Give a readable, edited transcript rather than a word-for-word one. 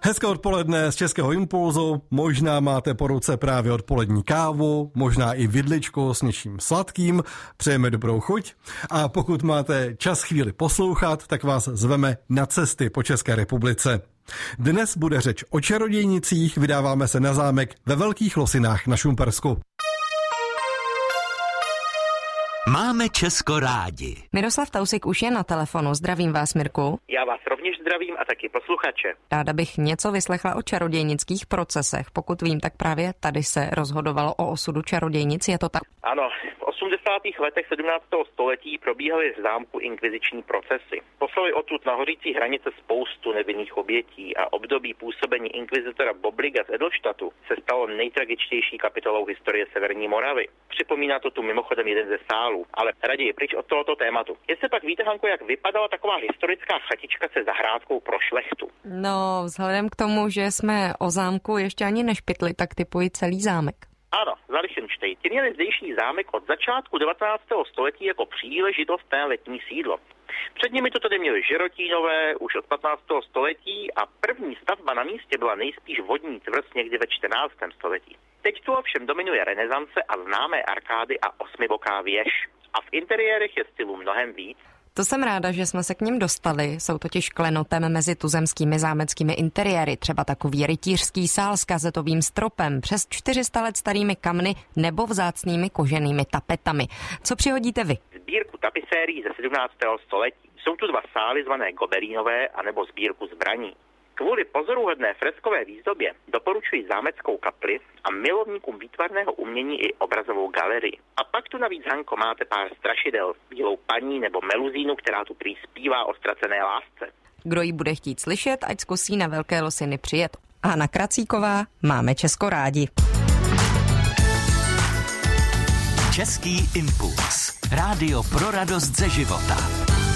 Hezké odpoledne z Českého impulzu, možná máte po ruce právě odpolední kávu, možná i vidličku s něčím sladkým, přejeme dobrou chuť a pokud máte čas chvíli poslouchat, tak vás zveme na cesty po České republice. Dnes bude řeč o čarodějnicích, vydáváme se na zámek ve Velkých Losinách na Šumpersku. Máme Česko rádi. Miroslav Tausik už je na telefonu. Zdravím vás, Mirku. Já vás rovněž zdravím a taky posluchače. Ráda bych něco vyslechla o čarodějnických procesech. Pokud vím, tak právě tady se rozhodovalo o osudu čarodějnic, je to tak? Ano, v 80. letech 17. století probíhaly v zámku inkviziční procesy. Poslali odtud na hořící hranice spoustu nevinných obětí a období působení inkvizitora Bobliga z Edelštatu se stalo nejtragičtější kapitolou historie Severní Moravy. Připomíná to tu mimochodem jeden ze sálů, ale raději pryč od tohoto tématu. Jestli pak víte, Hanko, jak vypadala taková historická chatička se zahrádkou pro šlechtu? No, vzhledem k tomu, že jsme o zámku ještě ani nešpitli, tak typuji celý zámek. Ano, za Lichtenštejn. Ti měli zdejší zámek od začátku 19. století jako příležitostné letní sídlo. Před nimi to tady měli Žerotínové už od 15. století a první stavba na místě byla nejspíš vodní tvrz někdy ve 14. století. Teď tu ovšem dominuje renesance a známé arkády a osmiboká věž. A v interiérech je stylu mnohem víc. To jsem ráda, že jsme se k nim dostali. Jsou totiž klenotem mezi tuzemskými zámeckými interiéry, třeba takový rytířský sál s kazetovým stropem, přes 400 let starými kamny nebo vzácnými koženými tapetami. Co přihodíte vy? Sbírku tapisérií ze 17. století. Jsou tu dva sály zvané Goberínové anebo sbírku zbraní. Kvůli pozoruhodné freskové výzdobě doporučuji zámeckou kapli a milovníkům výtvarného umění i obrazovou galerii. A pak tu navíc, Hanko, máte pár strašidel, bílou paní nebo meluzínu, která tu prý zpívá o ztracené lásce. Kdo ji bude chtít slyšet, ať zkusí na Velké Losiny přijet. Hana Kracíková, máme Česko rádi. Český impuls. Rádio pro radost ze života.